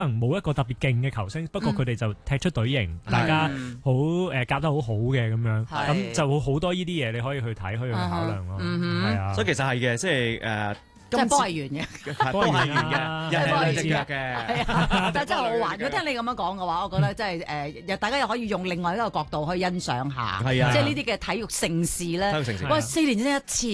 能冇一個特別勁嘅球星，不過佢哋就踢出隊形，大家好夾得好好嘅咁樣，咁就會好多呢啲嘢你可以去睇，可以去考量咯。係啊， 所以其實係嘅，即係即係波係圓嘅， 波係圓嘅，人係兩隻腳嘅。 係啊，但係真係好玩。如果聽你咁樣講嘅話，我覺得真係大家又可以用另外一個角度去欣賞下， 係啊， 即係呢啲嘅體育盛事咧。喂，4年先一次。